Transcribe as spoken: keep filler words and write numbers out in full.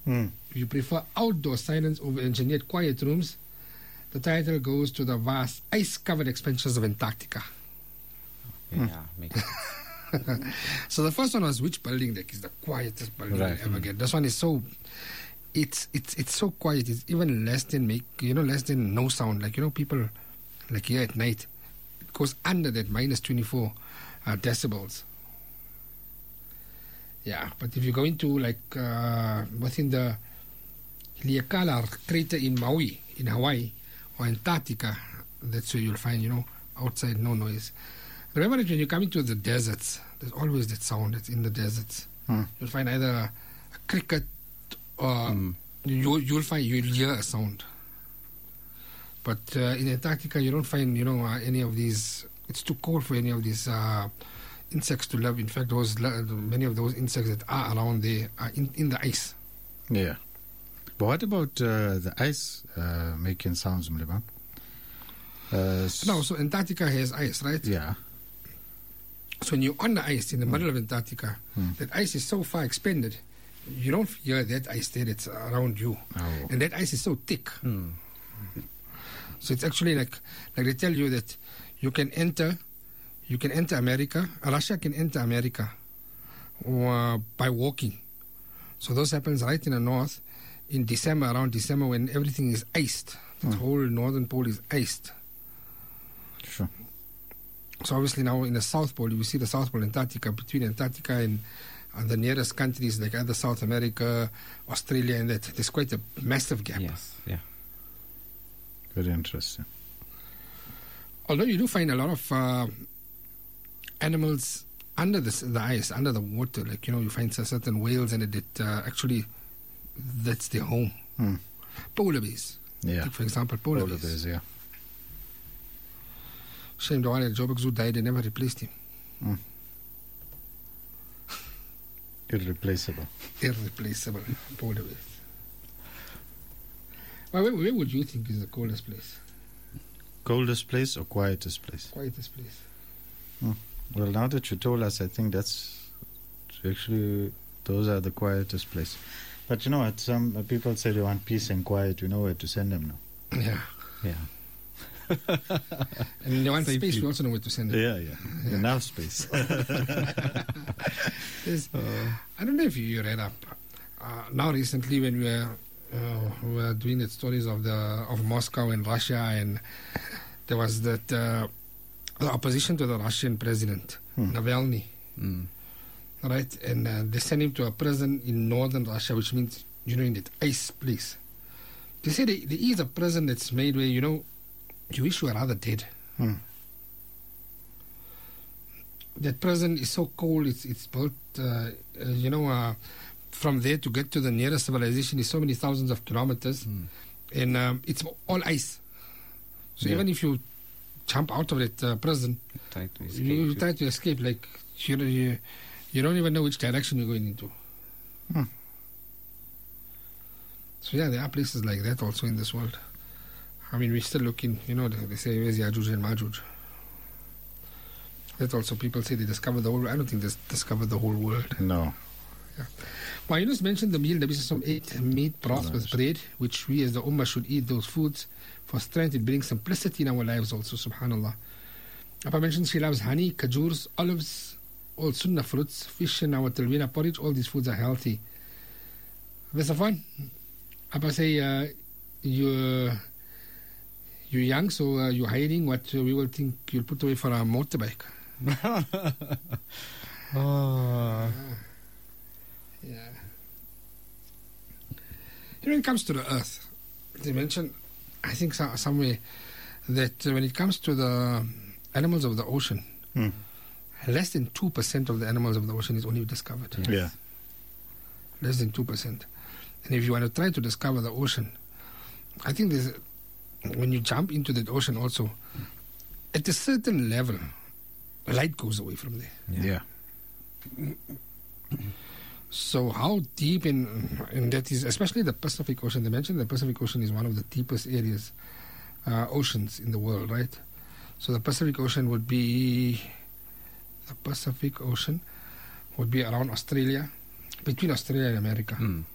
Mm. If you prefer outdoor silence over engineered quiet rooms, the title goes to the vast ice-covered expanses of Antarctica. Yeah, makes sense. So the first one was, which building deck is the quietest building Right. you ever get? This one is so, it's it's it's so quiet. It's even less than make you know less than no sound. Like you know people, like here at night, it goes under that minus twenty four uh, decibels. Yeah, but if you go into like uh, within the Liakala crater in Maui in Hawaii or Antarctica, that's where you'll find you know outside no noise. Remember that when you come into the deserts, there's always that sound that's in the deserts. Hmm. You'll find either a, a cricket or Mm. you, you'll find, you'll hear a sound. But uh, in Antarctica, you don't find, you know, uh, any of these, it's too cold for any of these uh, insects to live. In fact, those many of those insects that are around there are in, in the ice. Yeah. But what about uh, the ice uh, making sounds, Mleba? Uh, s- No, so Antarctica has ice, right? Yeah. So when you're on the ice in the middle of Antarctica, Mm. that ice is so far expanded, you don't hear that ice there that's around you. Oh. And that ice is so thick. Mm. So it's actually like, like they tell you that you can enter, you can enter America, Russia can enter America uh, by walking. So this happens right in the north in December, around December when everything is iced. The Mm. whole northern pole is iced. Sure. So obviously now in the South Pole, you see the South Pole, Antarctica, between Antarctica and uh, the nearest countries like either South America, Australia, and that, there's quite a massive gap. Yes, yeah. Very interesting. Although you do find a lot of uh, animals under the, s- the ice, under the water, like, you know, you find cer- certain whales and it, it uh, actually, that's their home. Hmm. Polar bears. Yeah. Take, for example, polar, Polar bears. bears, yeah. Shame the one at Joburg Zoo died, they never replaced him. Irreplaceable. Irreplaceable polar bears. Well, where, where would you think is the coldest place? Coldest place or quietest place? Quietest place? Well, now that you told us, I think that's actually, those are the quietest place. But you know what? Some uh, people say they want peace and quiet. You know where to send them now. Yeah. Yeah. And they want Safety. space, we also know where to send it. Yeah, yeah. Enough space. There's- I don't know if you read up. Uh, now recently when we were, uh, we were doing the stories of the of Moscow and Russia, and there was that uh, the opposition to the Russian president, Hmm. Navalny, Mm. right? And uh, they sent him to a prison in northern Russia, which means, you know, in that ice place. They say there, there is a prison that's made where, you know, you wish you were rather dead. Hmm. That prison is so cold, it's it's built, uh, uh, you know, uh, from there to get to the nearest civilization is so many thousands of kilometers, Mm. and um, it's all ice. So Yeah. even if you jump out of that uh, prison, Try to escape. you you- try to escape, like, you, know, you, you don't even know which direction you're going into. Hmm. So yeah, there are places like that also in this world. I mean, we're still looking, you know, they, they say, where's Yajuj and Majuj? That also, people say they discovered the whole world. I don't think they discovered the whole world. No. Well, Yunus mentioned the meal, the business of eight meat broth with Nice. bread, which we as the Ummah should eat those foods for strength. It brings simplicity in our lives also, subhanAllah. Appa mentioned she loves honey, kajurs, olives, all sunnah fruits, fish and our talwina porridge. All these foods are healthy. Vesafan, Appa say, uh, you, you're young, so uh, you're hiding what uh, we will think you'll put away for a motorbike. Oh. Yeah. You know, when it comes to the earth, they mentioned, I think so, somewhere, that uh, when it comes to the animals of the ocean, Hmm. less than two percent of the animals of the ocean is only discovered. Yes. Yeah. Less than two percent. And if you want to try to discover the ocean, I think there's, when you jump into that ocean also, at a certain level, light goes away from there. Yeah. So how deep in, and that is, especially the Pacific Ocean, they mentioned the Pacific Ocean is one of the deepest areas, uh, oceans in the world, right? So the Pacific Ocean would be, the Pacific Ocean would be around Australia, between Australia and America. Mm.